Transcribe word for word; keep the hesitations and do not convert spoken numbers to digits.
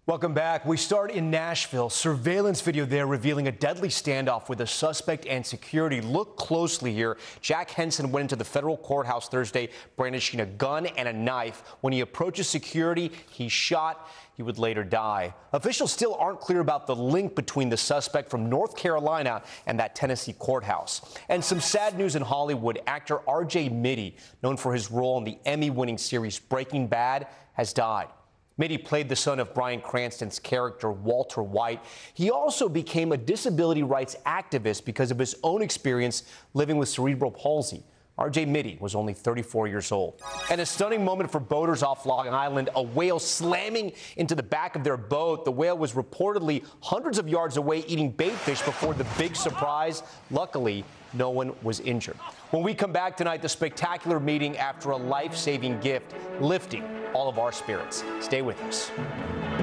Welcome back. We start in Nashville. Surveillance video there revealing a deadly standoff with a suspect and security. Look closely here. Jack Henson went into the federal courthouse Thursday brandishing a gun and a knife. When he approaches security, he's shot. He would later die. Officials still aren't clear about the link between the suspect from North Carolina and that Tennessee courthouse. And some sad news in Hollywood. Actor R J Mitte, known for his role in the Emmy-winning series Breaking Bad, has died. Mitte played the son of Bryan Cranston's character, Walter White. He also became a disability rights activist because of his own experience living with cerebral palsy. R J Mitte was only thirty-four years old. And a stunning moment for boaters off Long Island, a whale slamming into the back of their boat. The whale was reportedly hundreds of yards away eating bait fish before the big surprise. Luckily, no one was injured. When we come back tonight, the spectacular meeting after a life-saving gift, lifting all of our spirits. Stay with us.